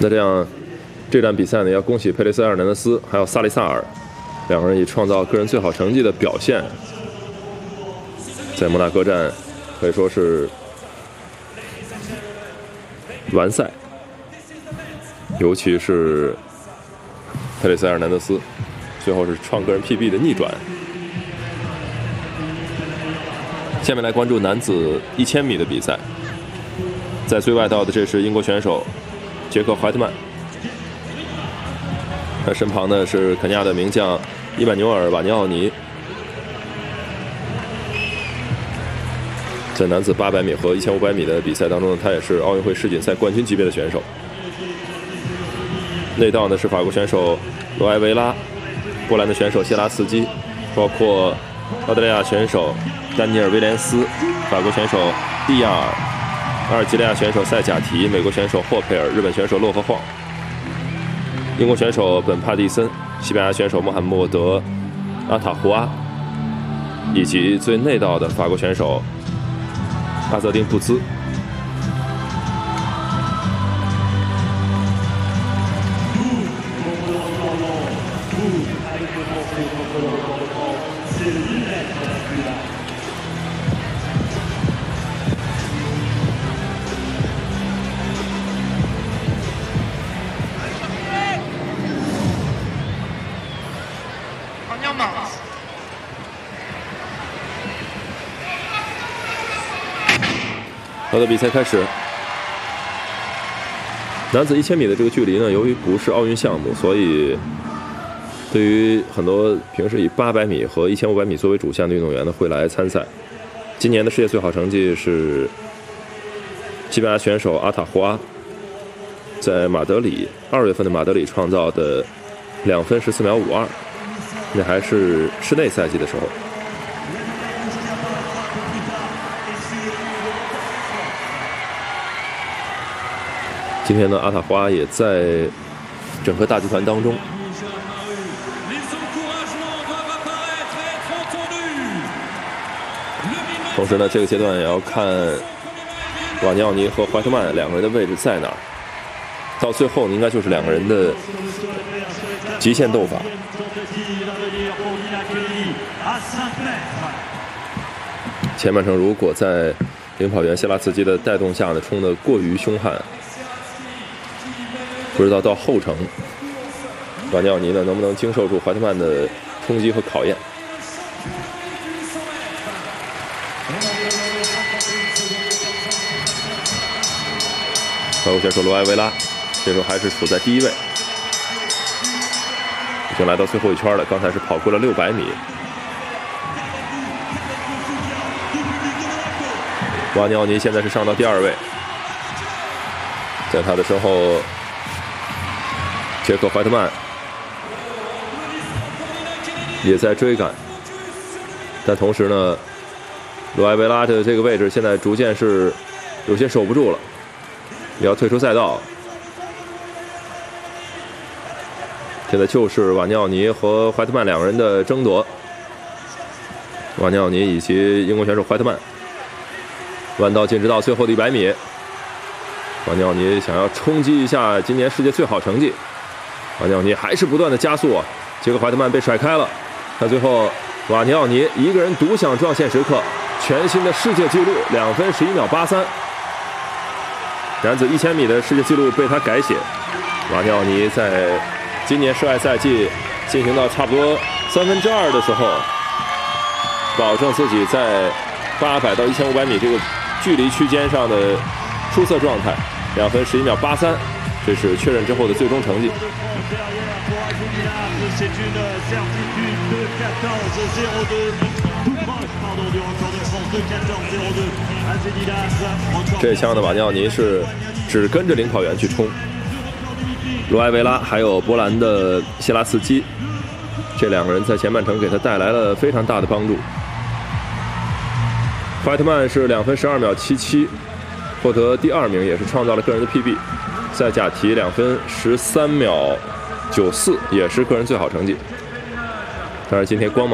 那这站比赛呢，要恭喜佩雷斯·埃尔南德斯还有萨利萨尔两个人以创造个人最好成绩的表现，在摩纳哥站可以说是完赛，尤其是佩雷斯·埃尔南德斯最后是创个人 PB 的逆转。下面来关注男子1000米的比赛，在最外道的这是英国选手杰克·怀特曼，他身旁的是肯尼亚的名将伊曼纽尔·瓦尼奥尼。在男子800米和1500米的比赛当中，他也是奥运会世锦赛冠军级别的选手。内道呢是法国选手罗埃维拉，波兰的选手谢拉茨基，包括澳大利亚选手丹尼尔·威廉斯，法国选手蒂亚尔，阿尔及利亚选手塞贾提，美国选手霍佩尔，日本选手洛和晃，英国选手本帕蒂森，西班牙选手穆罕默德·阿塔胡阿，以及最内道的法国选手阿泽丁布兹。好的，比赛开始。男子1000米的这个距离呢，由于不是奥运项目，所以对于很多平时以800米和1500米作为主项的运动员呢，会来参赛。今年的世界最好成绩是西班牙选手阿塔胡阿在马德里2月份的马德里创造的2分14秒52，那还是室内赛季的时候。今天呢，阿塔胡阿也在整个大集团当中。同时呢，这个阶段也要看瓦尼奥尼和怀特曼两个人的位置在哪儿。到最后呢，应该就是两个人的极限斗法。前半程如果在领跑员谢拉茨基的带动下呢，冲得过于凶悍，不知道到后程瓦尼奥尼呢能不能经受住怀特曼的冲击和考验。法国选手罗埃维拉这时候还是处在第1位，已经来到最后一圈了，刚才是跑过了600米。瓦尼奥尼现在是上到第2位，在他的身后杰克·怀特曼也在追赶，但同时呢，罗埃维拉的这个位置现在逐渐是有些守不住了，也要退出赛道。现在就是瓦尼奥尼和怀特曼两个人的争夺，瓦尼奥尼以及英国选手怀特曼。弯道进直道最后的100米，瓦尼奥尼想要冲击一下今年世界最好成绩，瓦尼奥尼还是不断的加速，杰克·怀特曼被甩开了，但最后瓦尼奥尼一个人独享撞线时刻，全新的世界纪录2分11秒83，男子1000米的世界纪录被他改写。瓦尼奥尼在今年室外赛季进行到差不多2/3的时候，保证自己在800到1500米这个距离区间上的出色状态，2分11秒83，这是确认之后的最终成绩。这枪的瓦尼奥尼是只跟着领跑员去冲，罗埃维拉还有波兰的谢拉茨基，这两个人在前半程给他带来了非常大的帮助。怀特曼是2分12秒77，获得第2名，也是创造了个人的 PB。塞贾提2分13秒94，也是个人最好成绩。当然，今天光芒